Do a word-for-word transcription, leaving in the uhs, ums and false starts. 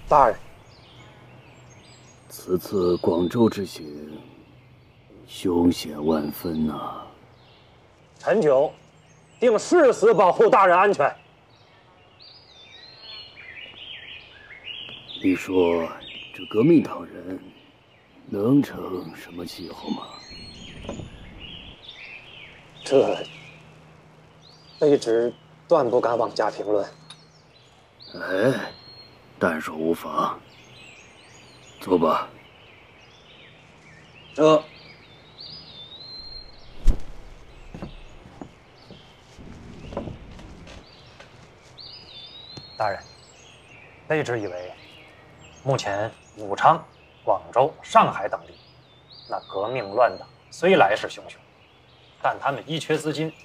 大人， 此次广州之行，凶险万分呐、啊！ 陈九定誓死保护大人安全。 你说这革命党人能成什么气候吗？ 这卑职断不敢妄加评论。 哎，但说无妨。坐吧。 这。 大人，卑职以为，目前武昌、广州、上海等地，那革命乱党虽来势汹汹，但他们一缺资金，